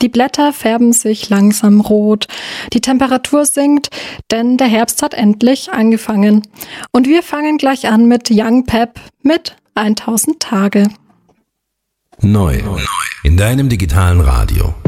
Die Blätter färben sich langsam rot. Die Temperatur sinkt, denn der Herbst hat endlich angefangen. Und wir fangen gleich an mit Young Pep mit 1000 Tage. Neu in deinem digitalen Radio.